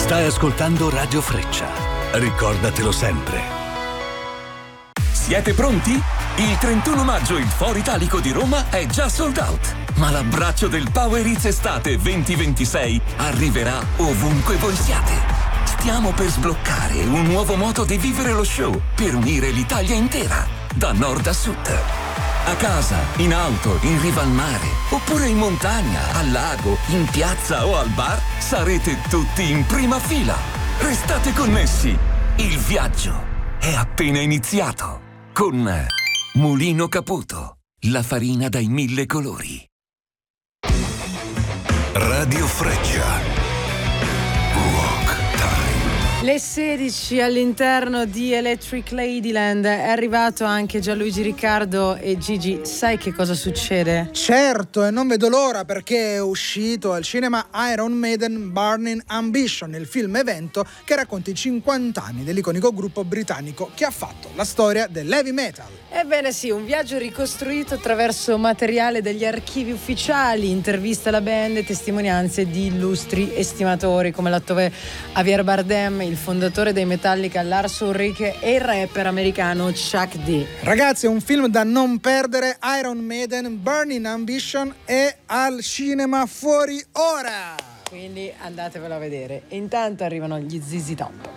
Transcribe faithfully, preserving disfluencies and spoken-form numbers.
Stai ascoltando Radio Freccia. Ricordatelo sempre. Siete pronti? Il trentuno maggio il Foro Italico di Roma è già sold out. Ma l'abbraccio del Power Hits Estate venti ventisei arriverà ovunque voi siate. Stiamo per sbloccare un nuovo modo di vivere lo show per unire l'Italia intera, da nord a sud. A casa, in auto, in riva al mare, oppure in montagna, al lago, in piazza o al bar, sarete tutti in prima fila. Restate connessi. Il viaggio è appena iniziato. Con Mulino Caputo, la farina dai mille colori. Radio Freccia. Le sedici all'interno di Electric Ladyland. È arrivato anche Gianluigi Riccardo. E Gigi, sai che cosa succede? Certo, e non vedo l'ora, perché è uscito al cinema Iron Maiden Burning Ambition, il film evento che racconta i cinquanta anni dell'iconico gruppo britannico che ha fatto la storia dell'heavy metal. Ebbene sì, un viaggio ricostruito attraverso materiale degli archivi ufficiali, interviste alla band e testimonianze di illustri estimatori come l'attore Javier Bardem, il fondatore dei Metallica Lars Ulrich e il rapper americano Chuck D. Ragazzi, è un film da non perdere. Iron Maiden Burning Ambition è al cinema fuori ora, quindi andatevelo a vedere. Intanto arrivano gli Z Z Top.